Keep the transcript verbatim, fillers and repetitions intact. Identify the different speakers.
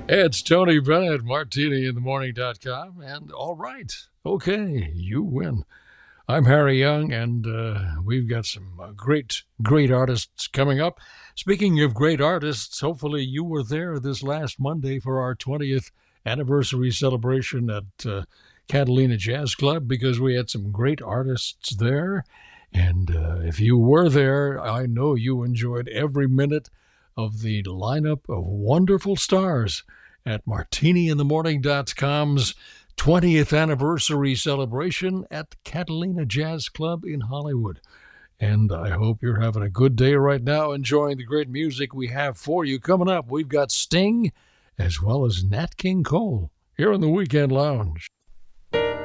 Speaker 1: It's Tony Bennett, martini in the morning dot com, and all right, okay, you win. I'm Harry Young, and uh, we've got some uh, great, great artists coming up. Speaking of great artists, hopefully you were there this last Monday for our twentieth anniversary celebration at uh, Catalina Jazz Club because we had some great artists there. And uh, if you were there, I know you enjoyed every minute of the lineup of wonderful stars at martini in the morning dot com's twentieth anniversary celebration at Catalina Jazz Club in Hollywood. And I hope you're having a good day right now, enjoying the great music we have for you. Coming up, we've got Sting as well as Nat King Cole here in the Weekend Lounge.